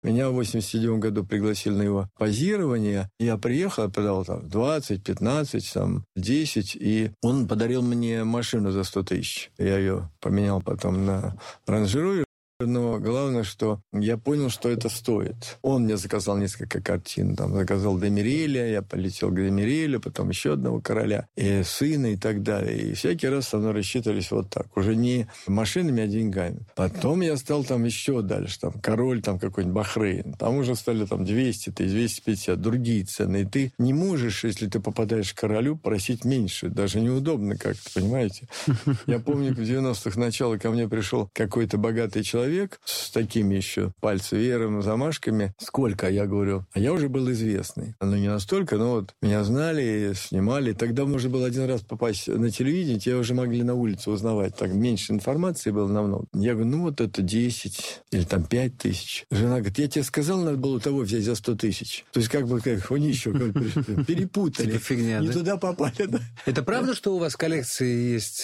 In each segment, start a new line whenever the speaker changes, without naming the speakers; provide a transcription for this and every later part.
Меня в 87 году пригласили на его позирование. Я приехал, я продал там 20, 15, там 10, и он подарил мне машину за 100 тысяч. Я ее поменял потом на Range Rover. Но главное, что я понял, что это стоит. Он мне заказал несколько картин. Там заказал Демиреля, я полетел к Демирелю, потом еще одного короля, и сына, и так далее. И всякий раз со мной рассчитывались вот так. Уже не машинами, а деньгами. Потом я стал там еще дальше. Там король там какой-нибудь Бахрейн. Там уже стали там 200 тысяч, 250, другие цены. И ты не можешь, если ты попадаешь к королю, просить меньше. Даже неудобно как-то, понимаете? Я помню, в 90-х начало ко мне пришел какой-то богатый человек, с такими еще пальцевером, замашками. Сколько, я говорю. А я уже был известный. Ну, не настолько, но вот меня знали, снимали. Тогда можно было один раз попасть на телевидение, тебя уже могли на улице узнавать. Так меньше информации было намного. Я говорю, ну, вот это 10 или там 5 тысяч. Жена говорит, я тебе сказал, надо было того взять за 100 тысяч. То есть, как бы, они еще перепутали. Не туда попали, да.
Это правда, что у вас в коллекции есть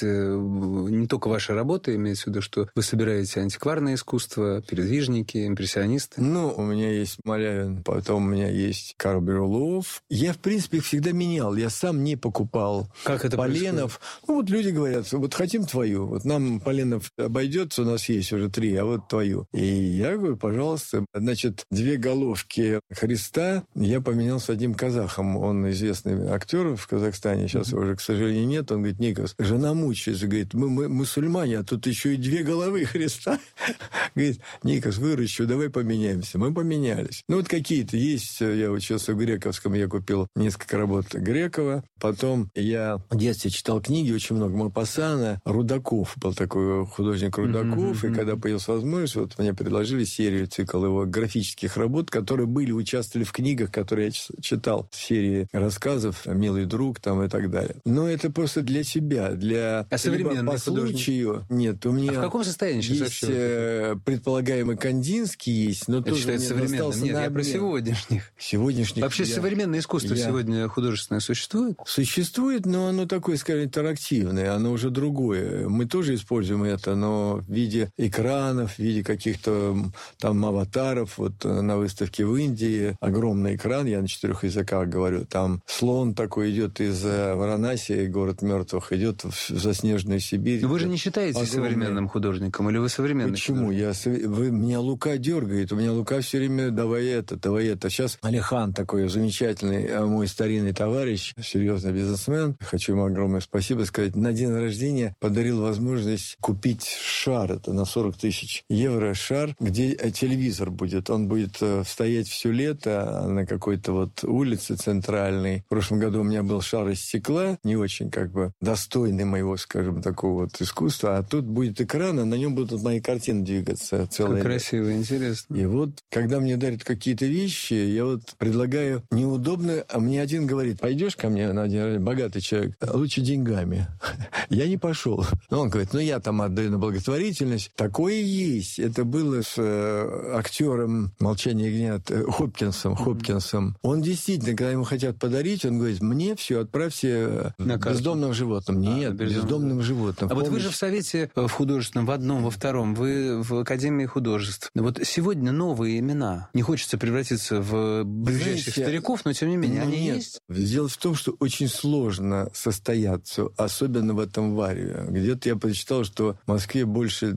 не только ваши работы, имеется в виду, что вы собираете антикварные искусство, передвижники, импрессионисты?
Ну, у меня есть Малявин, потом у меня есть Карл Бирюлов. Я, в принципе, их всегда менял. Я сам не покупал
как это
Поленов.
Происходит?
Ну, вот люди говорят, вот хотим твою. Вот нам Поленов обойдется, у нас есть уже 3, а вот твою. И я говорю, пожалуйста. Значит, 2 головки Христа я поменял с одним казахом. Он известный актер в Казахстане. Сейчас его уже, к сожалению, нет. Он говорит, Никос, жена мучается. Говорит, мы мусульмане, а тут еще и 2 головы Христа. Говорит, Никос, выращу, давай поменяемся. Мы поменялись. Ну, вот какие-то есть. Я учился в Грековском, я купил несколько работ Грекова. Потом я в детстве читал книги очень много. Мопассана, Рудаков. Был такой художник Рудаков. И когда появилась возможность, вот мне предложили серию, цикл его графических работ, которые участвовали в книгах, которые я читал. В серии рассказов «Милый друг» там и так далее. Но это просто для себя, для...
А современный
по случаю. Нет, у меня...
А в каком состоянии сейчас
есть предполагаемый Кандинский есть, но
это
тоже
считается современным. Нет, я про сегодняшних. Вообще современное искусство сегодня художественное существует?
Существует, но оно такое, скажем, интерактивное, оно уже другое. Мы тоже используем это, но в виде экранов, в виде каких-то там аватаров. Вот на выставке в Индии огромный экран, я на 4 языках говорю, там слон такой идет из Варанаси, город мертвых, идет в заснеженную Сибирь.
Но вы же не считаетесь современным художником, или вы современный?
Почему? Меня Лука дергает, у меня Лука все время давай это. Сейчас Алихан такой замечательный, мой старинный товарищ, серьезный бизнесмен. Хочу ему огромное спасибо сказать. На день рождения подарил возможность купить шар, это на 40 тысяч евро шар, где телевизор будет. Он будет стоять все лето на какой-то вот улице центральной. В прошлом году у меня был шар из стекла, не очень как бы достойный моего, скажем, такого вот искусства, а тут будет экран, а на нем будут мои картины двигаться целое лето.
Красиво, интересно.
И вот, когда мне дарят какие-то вещи, я вот предлагаю неудобно, а мне один говорит, пойдешь ко мне на день рождения, богатый человек, лучше деньгами. Я не пошел. Но он говорит, я там отдаю на благотворительность. Такое есть. Это было с актером «Молчание ягнят» Хопкинсом. Он действительно, когда ему хотят подарить, он говорит, мне все, отправьте бездомным животным. Нет, бездомным животным.
А вот вы же в Совете в художественном, в одном, во втором, вы в Академии художеств. Вот сегодня новые имена. Не хочется превратиться в брюзжащих стариков, но тем не менее, они есть.
Дело в том, что очень сложно состояться, особенно в этом вареве. Где-то я прочитал, что в Москве больше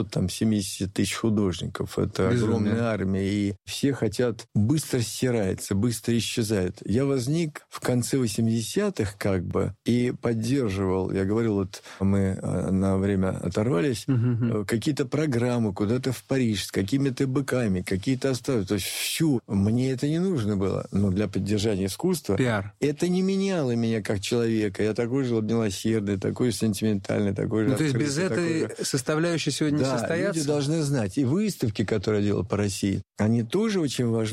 270 тысяч художников. Это огромная армия. И все хотят, быстро стирается, быстро исчезает. Я возник в конце 80-х как бы и поддерживал. Я говорил, вот мы на время оторвались, какие-то программы куда-то в Париж с какими-то быками, какие-то оставили. То есть всю. Мне это не нужно было. Но для поддержания искусства
пиар.
Это не меняло меня как человека. Я такой же милосердный, такой же сентиментальный, такой же
открытый. То есть без этой составляющей сегодня не состоятся?
Люди должны знать. И выставки, которые я делал по России, они тоже очень важны.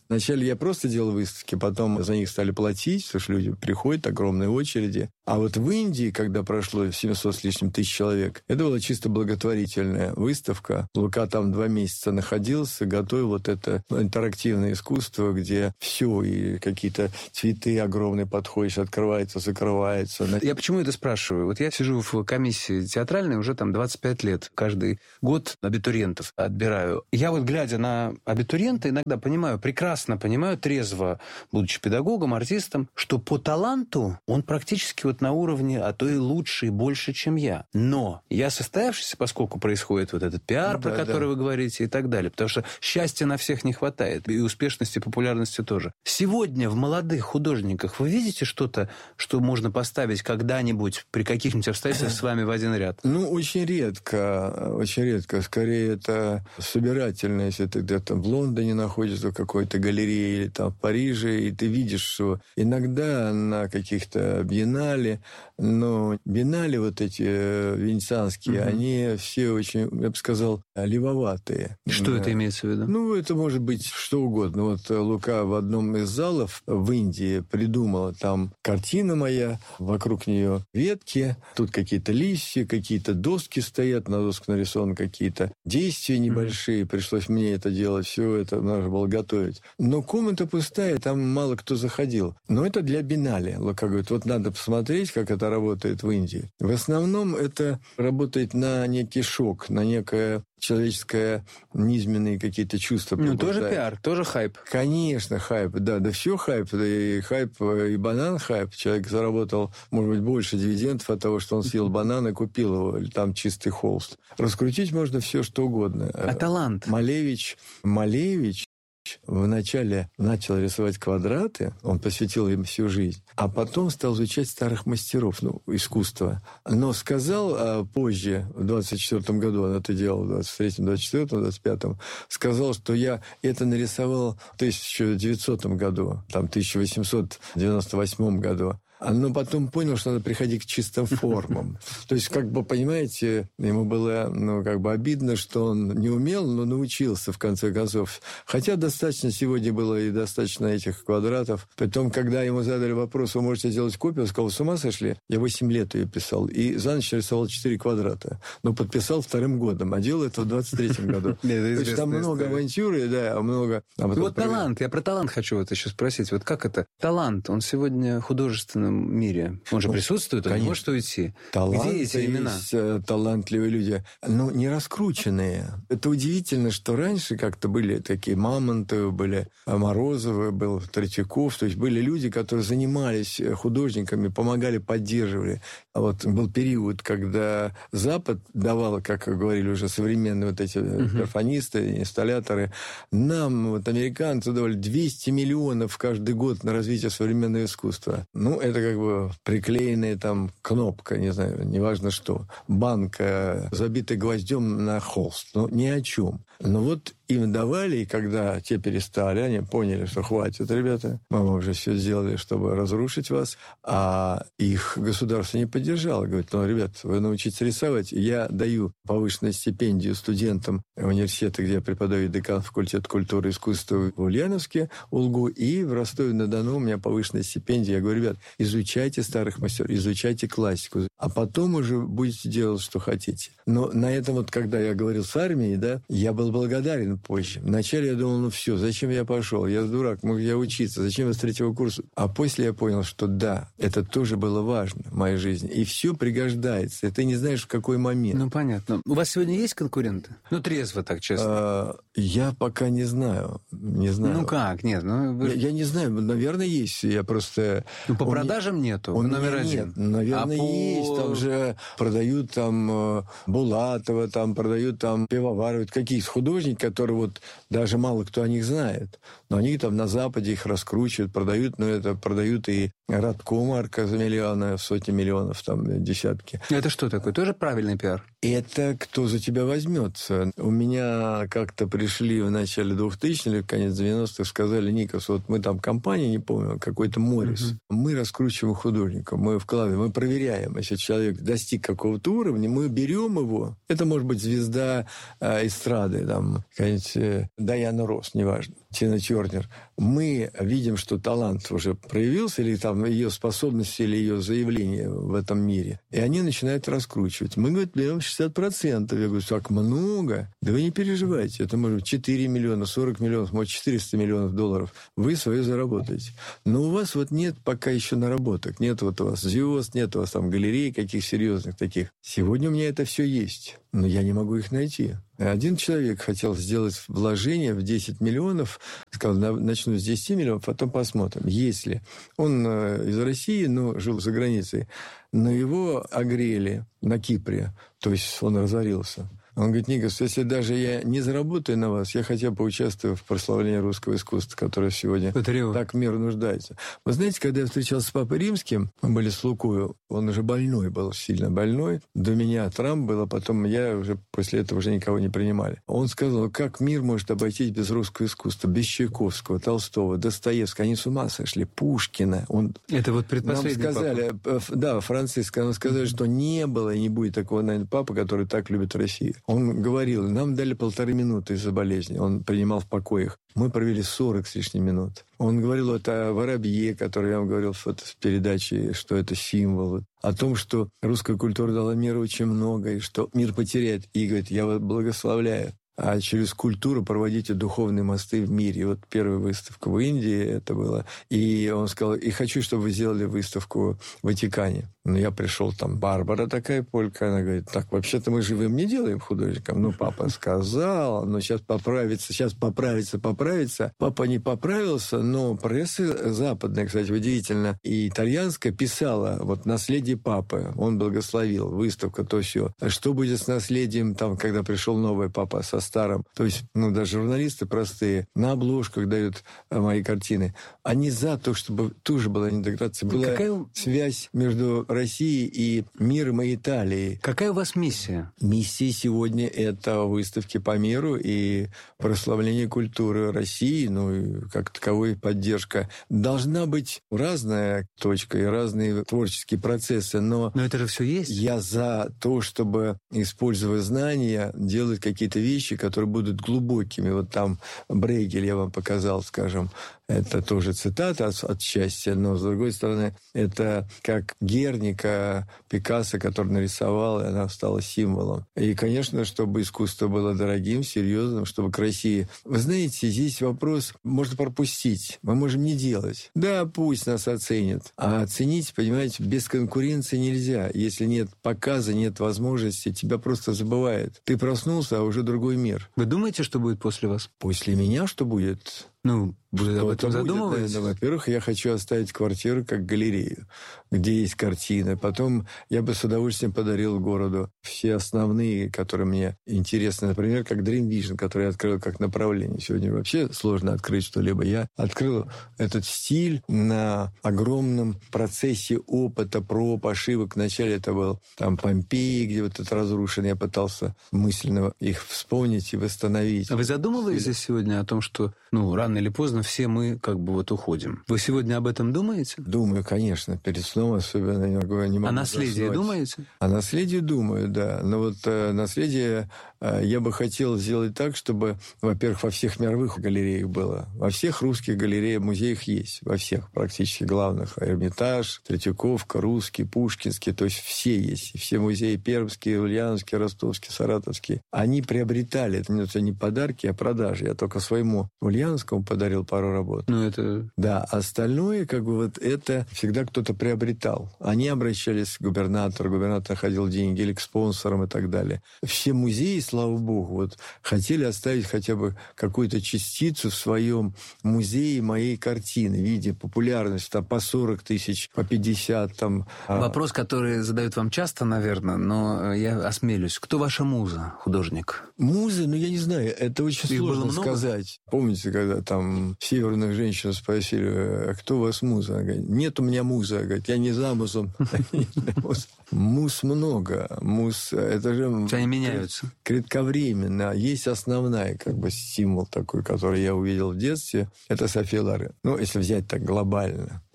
Вначале я просто делал выставки, потом за них стали платить, потому что люди приходят, огромные очереди. А вот в Индии, когда прошло 700 с лишним тысяч человек, это была чисто благотворительная выставка. Лука там 2 месяца находился, готовил вот это интерактивное искусство, где все, и какие-то цветы огромные подходишь, открывается, закрывается.
Я почему это спрашиваю? Вот я сижу в комиссии театральной уже там 25 лет. Каждый год абитуриентов отбираю. Я вот, глядя на абитуриента, иногда прекрасно понимаю, трезво, будучи педагогом, артистом, что по таланту он практически вот на уровне, а то и лучше, и больше, чем я. Но я состоявшийся, поскольку происходит вот этот пиар, про который вы говорите, и так далее. Потому что счастья на всех не хватает. И успешности, и популярности тоже. Сегодня в молодых художниках вы видите что-то, что можно поставить когда-нибудь при каких-нибудь обстоятельствах с вами в один ряд?
Ну, очень редко, очень редко. Скорее, это собирательное, если ты где-то в Лондоне находишься, в какой-то галерее, или там в Париже, и ты видишь, что иногда на каких-то биеннале, но биеннале вот эти венецианские, они все очень, я бы сказал, левоватые.
Что это имеется в виду?
Ну, это может быть что угодно. Вот Лука в одном из залов в Индии придумал, там картина моя, вокруг нее ветки, тут какие-то листья, какие-то доски стоят, на досках нарисованы какие-то действия небольшие, пришлось мне это делать, все это надо было готовить. Но комната пустая, там мало кто заходил. Но это для биеннале. Лука говорит, вот надо посмотреть, как это работает в Индии. В основном это работает на некий шок, на некое человеческое низменные какие-то чувства.
Ну, тоже пиар, тоже хайп.
Конечно, хайп, да все хайп, и хайп, и банан хайп. Человек заработал, может быть, больше дивидендов от того, что он съел банан и купил его, или там чистый холст. Раскрутить можно все, что угодно.
А талант?
Малевич вначале начал рисовать квадраты, он посвятил им всю жизнь, а потом стал изучать старых мастеров, искусства. Но сказал позже, в 24 году, он это делал, в 23-м, 24-м, 25-м, сказал, что я это нарисовал в 1900 году, там, 1898 году. Но потом понял, что надо приходить к чистым формам. То есть, понимаете, ему было, обидно, что он не умел, но научился, в конце концов. Хотя достаточно сегодня было и достаточно этих квадратов. Потом, когда ему задали вопрос, вы можете сделать копию, он сказал, с ума сошли? Я 8 лет ее писал. И за ночь рисовал 4 квадрата. Но подписал 2-м годом, а делал это в 23-м году. То есть, там много авантюры, да, много...
Вот талант, я про талант хочу вот еще спросить. Вот как это? Талант, он сегодня художественный мире. Он же присутствует, он не может уйти.
Таланты,
где эти имена?
Есть талантливые люди, но не раскрученные. Это удивительно, что раньше как-то были такие Мамонтовы, были Морозовы, был Третьяков, то есть были люди, которые занимались художниками, помогали, поддерживали. А вот был период, когда Запад давал, как говорили уже современные вот эти перфонисты, инсталляторы, нам, вот американцы, давали 200 миллионов каждый год на развитие современного искусства. Ну, это приклеенная там кнопка, не знаю, неважно что, банка, забитая гвоздем на холст. Ну, ни о чем. Но вот им давали, и когда те перестали, они поняли, что хватит, ребята, мы уже все сделали, чтобы разрушить вас, а их государство не поддержало. Говорит, ребят, вы научитесь рисовать, я даю повышенную стипендию студентам университета, где я преподаю, декан факультета культуры и искусства в Ульяновске, УЛГУ, и в Ростове-на-Дону у меня повышенная стипендия. Я говорю, ребят, изучайте старых мастеров, изучайте классику, а потом уже будете делать, что хотите. Но на этом когда я говорил с армией, да, я был благодарен позже. Вначале я думал, все, зачем я пошел? Я дурак, мог я учиться, зачем я с 3-го курса? А после я понял, что да, это тоже было важно в моей жизни. И все пригождается, и ты не знаешь, в какой момент.
Ну, понятно. У вас сегодня есть конкуренты? Ну, трезво так, честно.
Я пока не знаю. Не знаю.
Ну, как? Нет,
я не знаю, наверное, есть. Я просто...
Ну, по продажам нету, он номер один.
Нет, наверное, есть. Там же продают Булатова, там продают Пивоварова. Какие-то художники, которые даже мало кто о них знает. Но они там на Западе их раскручивают, продают, но это продают и Радко Марка за миллионы, сотни миллионов, десятки.
Это что такое? Тоже правильный пиар?
Это кто за тебя возьмется. У меня как-то пришли в начале 2000-х, конец 90-х, сказали, Никос, мы компания, не помню, какой-то Моррис. Мы раскручиваем художника, мы вкладываем, мы проверяем, если человек достиг какого-то уровня, мы берем его. Это может быть звезда эстрады, сказать, Дайана Росс, неважно, Тина Тернер, мы видим, что талант уже проявился, или там ее способности, или ее заявление в этом мире, и они начинают раскручивать. Мы, говорит, берем 60%. Я говорю, так много? Да вы не переживайте, это может быть 4 миллиона, 40 миллионов, может, 400 миллионов долларов. Вы свое заработаете. Но у вас вот нет пока еще наработок, нет вот у вас звезд, нет у вас там галерей каких серьезных таких. Сегодня у меня это все есть, но я не могу их найти. Один человек хотел сделать вложение в 10 миллионов, сказал, начну с 10 миллионов, потом посмотрим. Если он из России, но жил за границей, но его огрели на Кипре, то есть он разорился. Он говорит, Никос, если даже я не заработаю на вас, я хотя бы поучаствую в прославлении русского искусства, которое сегодня так мир нуждается. Вы знаете, когда я встречался с Папой Римским, мы были с Лукою, он уже больной был, сильно больной. До меня Трамп был, а потом я уже после этого уже никого не принимали. Он сказал, как мир может обойтись без русского искусства, без Чайковского, Толстого, Достоевского. Они с ума сошли, Пушкина.
Это вот предпоследний
нам сказали, папа. Да, Франциск, нам сказали, что не было и не будет такого, наверное, папы, который так любит Россию. Он говорил, нам дали 1,5 минуты из-за болезни. Он принимал в покоях. Мы провели 40 с лишним минут. Он говорил о воробье, который я вам говорил в передаче, что это символ. О том, что русская культура дала миру очень много, и что мир потеряет. И говорит, я вас благословляю. А через культуру проводите духовные мосты в мире. И вот первая выставка в Индии это было. И он сказал, и хочу, чтобы вы сделали выставку в Ватикане. Ну, я пришел, там Барбара такая полька, она говорит, так, вообще-то мы живым не делаем художником. Ну, папа сказал, но сейчас поправится. Папа не поправился, но пресса западная, кстати, удивительно, и итальянская писала, вот, наследие папы, он благословил, выставка, то все. Что будет с наследием, там, когда пришел новый папа со старым? То есть, ну, даже журналисты простые на обложках дают мои картины. Они за то, чтобы тоже была интеграция, была связь между России и миром и Италией.
Какая у вас миссия?
Миссия сегодня – это выставки по миру и прославление культуры России, ну, и как таковой поддержка. Должна быть разная точка и разные творческие процессы, но
это же все есть.
Я за то, чтобы, используя знания, делать какие-то вещи, которые будут глубокими. Вот там Брейгель я вам показал, скажем, это тоже цитата от счастья, но, с другой стороны, это как Герника, Пикассо, который нарисовал, и она стала символом. И, конечно, чтобы искусство было дорогим, серьезным, чтобы к России... Вы знаете, здесь вопрос можно пропустить, мы можем не делать. Да, пусть нас оценят. А оценить, понимаете, без конкуренции нельзя. Если нет показа, нет возможности, тебя просто забывают. Ты проснулся, а уже другой мир.
Вы думаете, что будет после вас?
После меня что будет?
Ну, вы об этом задумываетесь?
Да, во-первых, я хочу оставить квартиру как галерею, где есть картины. Потом я бы с удовольствием подарил городу все основные, которые мне интересны. Например, как Dream Vision, который я открыл как направление. Сегодня вообще сложно открыть что-либо. Я открыл этот стиль на огромном процессе опыта, проб, ошибок. Вначале это был там Помпеи, где вот это разрушено. Я пытался мысленно их вспомнить и восстановить.
А вы задумывались здесь сегодня о том, что рано или поздно все мы как бы вот уходим? Вы сегодня об этом думаете?
Думаю, конечно. Перед сном особенно не могу.
О наследии
заснуть.
Думаете?
О наследии думаю, да. Но вот наследие я бы хотел сделать так, чтобы, во-первых, во всех мировых галереях было. Во всех русских галереях, музеях есть. Во всех практически главных. Эрмитаж, Третьяковка, Русский, Пушкинский. То есть все есть. И все музеи пермские, ульяновские, ростовские, саратовские. Они приобретали. Это не подарки, а продажи. Я только своему Ульяновскому подарил пару работ.
Это...
Да, остальное, как бы вот это всегда кто-то приобретал. Они обращались к губернатору, губернатор находил деньги или к спонсорам и так далее. Все музеи, слава богу, вот хотели оставить хотя бы какую-то частицу в своем музее моей картины в виде популярности, там по 40 тысяч, по 50 там.
Вопрос, который задают вам часто, наверное, но я осмелюсь. Кто ваша муза, художник?
Муза? Я не знаю, это очень сложно сказать. Помните, когда там северных женщин спросили, а кто у вас муза? Она говорит, нет у меня муза. Она говорит, я не замужем. Муз много. Муз, это же...
Они меняются.
Кратковременно. Есть основная, как бы, стимул такой, который я увидел в детстве. Это София Лорен. Если взять так глобально.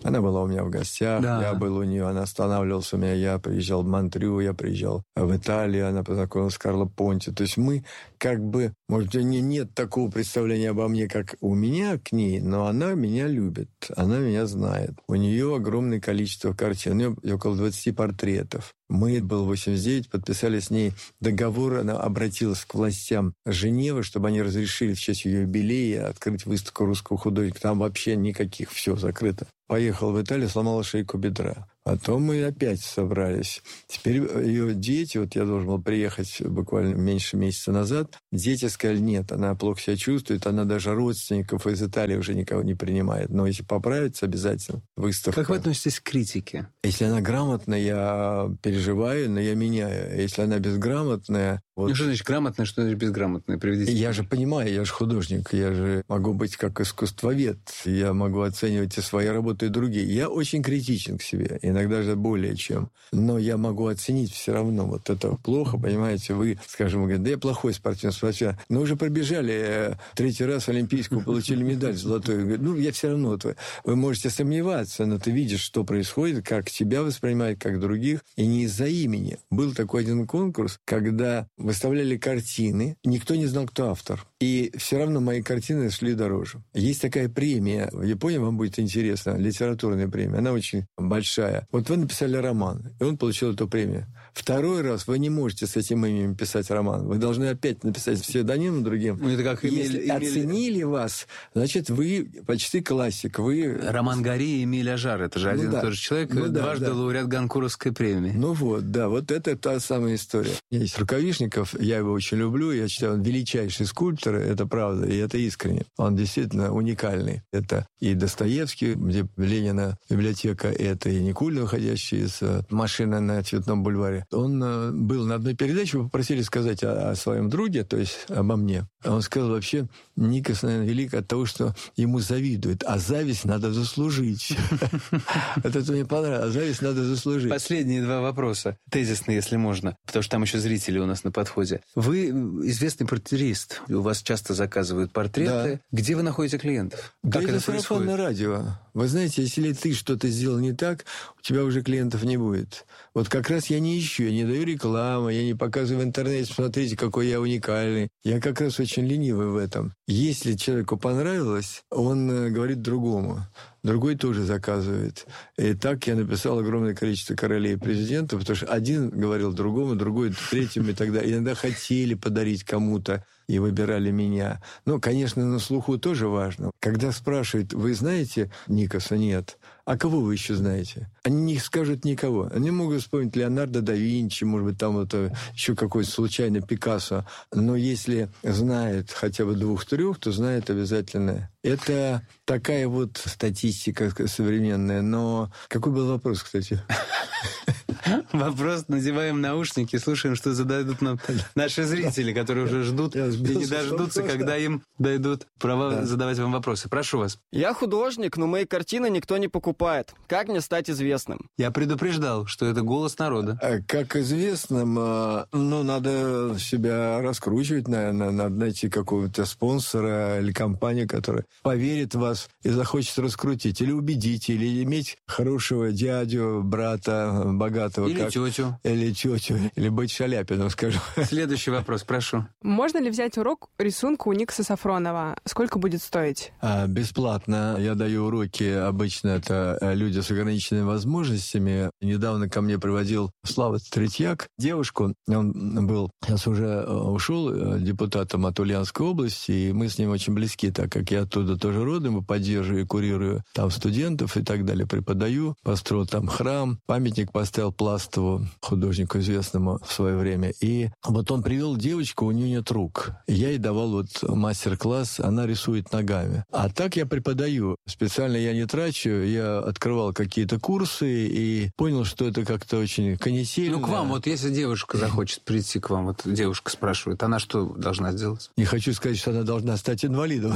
Она была у меня в гостях,
Да.
я был у нее, она останавливалась у меня, я приезжал в Монтрю, я приезжал в Италию, она познакомилась с Карло Понти. То есть мы как бы, может, у нее нет такого представления обо мне, как у меня к ней, но она меня любит, она меня знает. У нее огромное количество картин, у нее около 20 портретов. Мы, был 89, подписали с ней договор, она обратилась к властям Женевы, чтобы они разрешили в честь ее юбилея открыть выставку русского художника. Там вообще никаких, все закрыто. Поехал в Италию, сломала шейку бедра. Потом мы опять собрались. Теперь ее дети, вот я должен был приехать буквально меньше месяца назад, дети сказали, нет, она плохо себя чувствует, она даже родственников из Италии уже никого не принимает. Но если поправится, обязательно выставка.
Как вы относитесь к критике?
Если она грамотная, я переживаю, но я меняю. Если она безграмотная... Вот...
Ну, что значит грамотная, что значит безграмотная? Приведите.
Я же понимаю, я же художник, я же могу быть как искусствовед, я могу оценивать и свои работы, и другие. Я очень критичен к себе, иногда же более чем. Но я могу оценить все равно. Вот это плохо, понимаете, вы, скажем, говорите, да я плохой спортсмен, но уже пробежали 3-й раз Олимпийскую, получили медаль золотую. Ну, я все равно, вы можете сомневаться, но ты видишь, что происходит, как тебя воспринимают, как других, и не из-за имени. Был такой один конкурс, когда выставляли картины, никто не знал, кто автор. И все равно мои картины шли дороже. Есть такая премия, в Японии вам будет интересно, литературная премия, она очень большая. Вот вы написали роман, и он получил эту премию. 2-й раз вы не можете с этим именем писать роман. Вы должны опять написать псевдонимом другим.
Ну, это как
Если оценили вас, значит, вы почти классик. Вы...
Роман Гори и Эмиль Ажар. Это же один и тот же человек, дважды лауреат Гонкуровской премии.
Ну вот, да, вот это та самая история. Есть Рукавишников, я его очень люблю, я считаю, он величайший скульптор, это правда, и это искренне. Он действительно уникальный. Это и Достоевский, где Ленина библиотека, это и Никулин, выходящий из машины на Цветном бульваре. Он был на одной передаче, вы попросили сказать о своем друге, то есть обо мне. Он сказал, вообще, Никос, наверное, велик от того, что ему завидуют, а зависть надо заслужить. Это мне понравилось, а зависть надо заслужить.
Последние 2 вопроса, тезисные, если можно, потому что там еще зрители у нас на подходе. Вы известный портретист, у вас часто заказывают портреты. Да. Где вы находите клиентов?
Как это сарафанное радио. Вы знаете, если ты что-то сделал не так, у тебя уже клиентов не будет. Вот как раз я не ищу, я не даю рекламы, я не показываю в интернете, смотрите, какой я уникальный. Я как раз очень ленивый в этом. Если человеку понравилось, он говорит другому. Другой тоже заказывает. И так я написал огромное количество королей и президентов, потому что один говорил другому, другой третьему и так далее. Иногда хотели подарить кому-то и выбирали меня. Ну, конечно, на слуху тоже важно. Когда спрашивают, вы знаете Никоса? Нет. А кого вы еще знаете? Они не скажут никого. Они могут вспомнить Леонардо да Винчи, может быть, там вот еще какой-то случайный Пикассо. Но если знает хотя бы 2-3, то знает обязательно. Это такая вот статистика современная. Но какой был вопрос, кстати?
Вопрос, надеваем наушники, слушаем, что зададут нам наши зрители, которые уже ждут и не дождутся, когда им дойдут права задавать вам вопросы. Прошу вас.
Я художник, но мои картины никто не покупает. Как мне стать известным?
Я предупреждал, что это голос народа.
Как известным, надо себя раскручивать, наверное, надо найти какого-то спонсора или компанию, которая поверит в вас и захочет раскрутить, или убедить, или иметь хорошего дядю, брата, богатого.
Или тетю.
Или тетю. Или быть Шаляпиным, скажем.
Следующий вопрос, прошу.
Можно ли взять урок рисунка у Никоса Сафронова? Сколько будет стоить?
Бесплатно. Я даю уроки. Обычно это люди с ограниченными возможностями. Недавно ко мне приводил Слава Третьяк девушку. Он был, сейчас уже ушел, депутатом от Ульяновской области, и мы с ним очень близки, так как я оттуда тоже родом, и поддерживаю, и курирую там студентов и так далее, преподаю. Построил там храм, памятник поставил Пластову, художнику известному в свое время. И вот он привел девочку, у нее нет рук. Я ей давал вот мастер-класс, она рисует ногами. А так я преподаю. Специально я не трачу, я открывал какие-то курсы и понял, что это как-то очень канительно.
Ну, к вам, вот если девушка захочет прийти к вам, вот девушка спрашивает, она что должна сделать?
Не хочу сказать, что она должна стать инвалидом.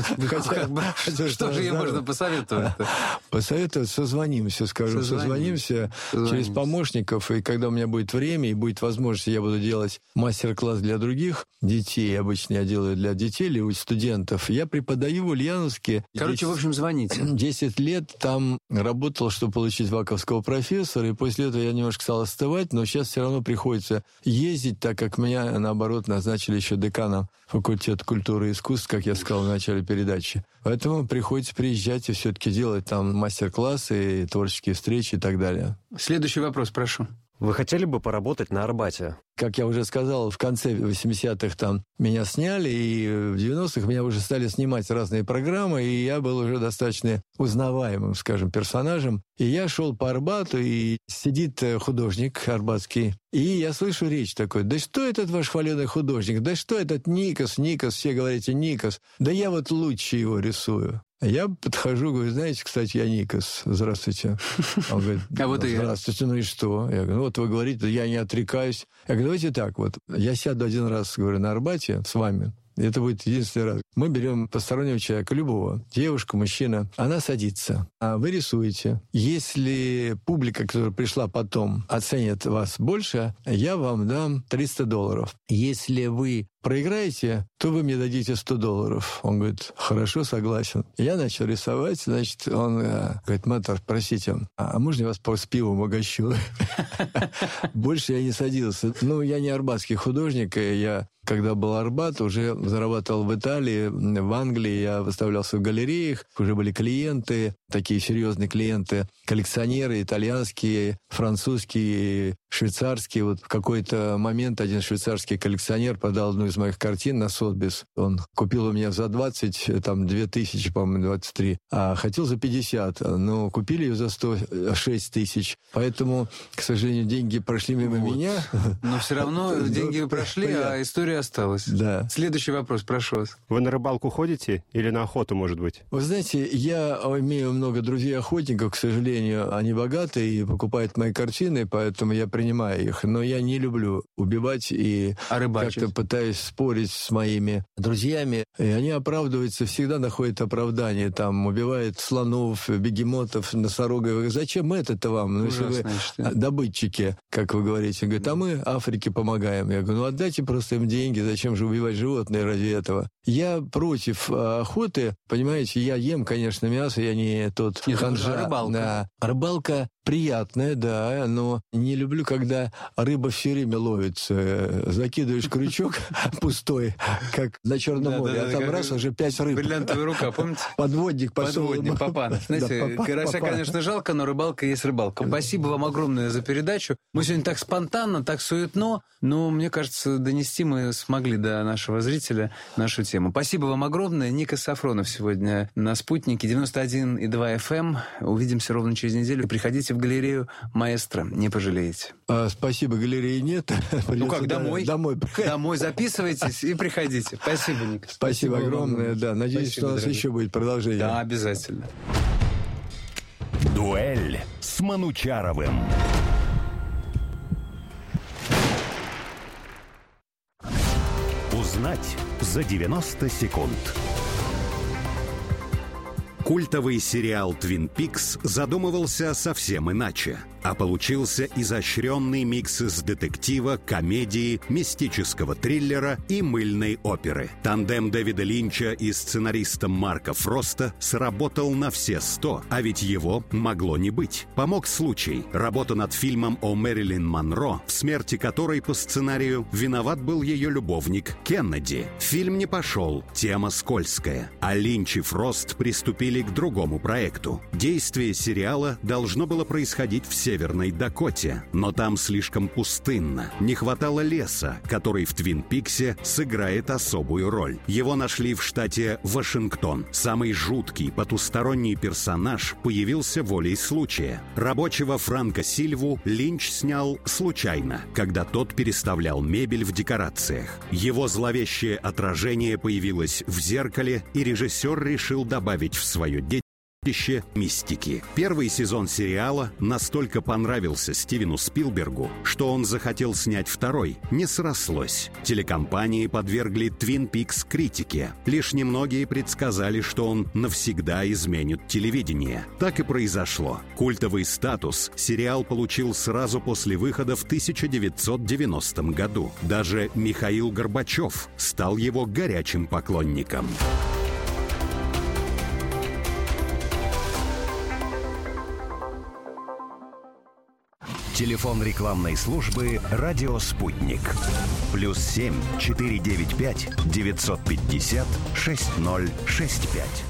Что же ей можно посоветовать?
Посоветовать, созвонимся, скажу. Созвонимся через, по-моему, помощников, и когда у меня будет время и будет возможность, я буду делать мастер-класс для других детей, обычно я делаю для детей или у студентов. Я преподаю в Ульяновске.
Короче, в общем, звоните.
10 лет там работал, чтобы получить ваковского профессора, и после этого я немножко стал остывать, но сейчас все равно приходится ездить, так как меня, наоборот, назначили еще деканом факультета культуры и искусств, как я сказал в начале передачи. Поэтому приходится приезжать и все-таки делать там мастер-классы, творческие встречи и так далее.
Следующий вопрос, прошу.
Вы хотели бы поработать на Арбате?
Как я уже сказал, в конце 80-х там меня сняли, и в 90-х меня уже стали снимать разные программы, и я был уже достаточно узнаваемым, скажем, персонажем. И я шел по Арбату, и сидит художник арбатский, и я слышу речь такой: да что этот ваш хваленый художник, да что этот Никос, все говорите Никос, да я вот лучше его рисую. Я подхожу, говорю: знаете, кстати, я Никос, здравствуйте. Он говорит: здравствуйте, ну и что? Я говорю: ну вот вы говорите, я не отрекаюсь. Я говорю: давайте так вот, я сяду один раз, говорю, на Арбате с вами. Это будет единственный раз. Мы берем постороннего человека, любого, девушка, мужчина, она садится, а вы рисуете. Если публика, которая пришла потом, оценит вас больше, я вам дам $300. Если вы проиграете, то вы мне дадите $100. Он говорит: хорошо, согласен. Я начал рисовать, значит, он говорит: мэтр, простите, а можно я вас с пивом угощу? Больше я не садился. Ну, я не арбатский художник, и я, когда был Арбат, уже зарабатывал в Италии, в Англии, я выставлялся в галереях, уже были клиенты, такие серьезные клиенты, коллекционеры итальянские, французские, швейцарские. Вот в какой-то момент один швейцарский коллекционер продал одну из моих картин на Сотбис. Он купил у меня за 20, там 2000, по-моему, 23, а хотел за 50, но купили ее за 106 тысяч. Поэтому, к сожалению, деньги прошли мимо меня.
Но все равно деньги прошли, а история осталась.
Да.
Следующий вопрос, прошу вас.
Вы на рыбалку ходите или на охоту, может быть?
Вы знаете, я имею много друзей-охотников, к сожалению, они богатые и покупают мои картины, поэтому я принимаю их. Но я не люблю убивать и как-то пытаюсь спорить с моими друзьями. И они оправдываются, всегда находят оправдание. Там убивают слонов, бегемотов, носорогов. Зачем это вам? Ну, если вы добытчики, как вы говорите. Говорят: а мы Африке помогаем. Я говорю: ну отдайте просто им деньги, зачем же убивать животные ради этого? Я против охоты, понимаете, я ем, конечно, мясо, я не тот ханжа.
Рыбалка.
Да. Рыбалка приятная, да, но не люблю, когда рыба все время ловится. Закидываешь крючок пустой, как на Черном море, а там раз уже 5 рыб.
Бриллиантовая рука, помните?
Подводник пошел.
Подводник, Папанов. Знаете, карася, конечно, жалко, но рыбалка есть рыбалка. Спасибо вам огромное за передачу. Мы сегодня так спонтанно, так суетно, но, мне кажется, донести мы смогли до нашего зрителя нашу тему. Спасибо вам огромное. Никос Сафронов сегодня на «Спутнике» 91,2 FM. Увидимся ровно через неделю. Приходите в галерею «Маэстро», не пожалеете.
Спасибо, галереи нет.
Ну как, домой?
Домой
записывайтесь и приходите. Спасибо, Никос.
Спасибо огромное, да. Надеюсь, что у нас еще будет продолжение.
Да, обязательно.
Дуэль с Манучаровым. Узнать за 90 секунд. Культовый сериал «Твин Пикс» задумывался совсем иначе, а получился изощренный микс из детектива, комедии, мистического триллера и мыльной оперы. Тандем Дэвида Линча и сценариста Марка Фроста сработал на все 100, а ведь его могло не быть. Помог случай. Работа над фильмом о Мэрилин Монро, в смерти которой по сценарию виноват был ее любовник Кеннеди. Фильм не пошел, тема скользкая, а Линч и Фрост приступили к другому проекту. Действие сериала должно было происходить в Северной Дакоте, но там слишком пустынно. Не хватало леса, который в Твин Пиксе сыграет особую роль. Его нашли в штате Вашингтон. Самый жуткий потусторонний персонаж появился волей случая. Рабочего Франка Сильву Линч снял случайно, когда тот переставлял мебель в декорациях. Его зловещее отражение появилось в зеркале, и режиссер решил добавить в свое мистики. Первый сезон сериала настолько понравился Стивену Спилбергу, что он захотел снять второй. Не срослось. Телекомпании подвергли Twin Peaks критике. Лишь немногие предсказали, что он навсегда изменит телевидение. Так и произошло. Культовый статус сериал получил сразу после выхода в 1990 году. Даже Михаил Горбачев стал его горячим поклонником.
Телефон рекламной службы «Радио Спутник». +7 495 950 6065.